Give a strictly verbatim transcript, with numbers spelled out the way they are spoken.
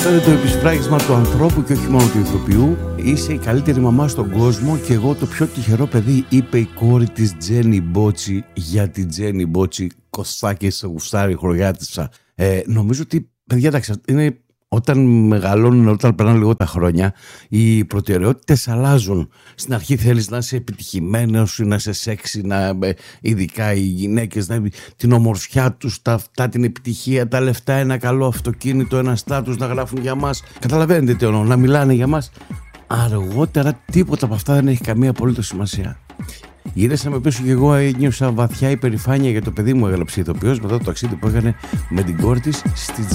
Αυτό είναι το επισφράγισμα του ανθρώπου και όχι μόνο του ηθοποιού. Είσαι η καλύτερη μαμά στον κόσμο και εγώ το πιο τυχερό παιδί, είπε η κόρη της Τζένι Μπότσι για την Τζένι Μπότσι. Κωστάκι σε γουστάρι, χωριάτισσα. Ε, νομίζω ότι, παιδιά, εντάξει, είναι όταν μεγαλώνουν, όταν περνάνε λίγο τα χρόνια, οι προτεραιότητες αλλάζουν. Στην αρχή θέλεις να είσαι επιτυχημένος, να είσαι σεξι, να, ειδικά οι γυναίκες, να, την ομορφιά τους, τα αυτά, την επιτυχία, τα λεφτά, ένα καλό αυτοκίνητο, ένα στάτους, να γράφουν για μας. Καταλαβαίνετε τι εννοώ, να μιλάνε για μας. Αργότερα τίποτα από αυτά δεν έχει καμία απολύτως σημασία. Γυρίσαμε πίσω και εγώ ένιωσα βαθιά υπερηφάνεια για το παιδί μου, έγραψε ηθοποιός, μετά το ταξίδι που έκανε με την κόρη της στη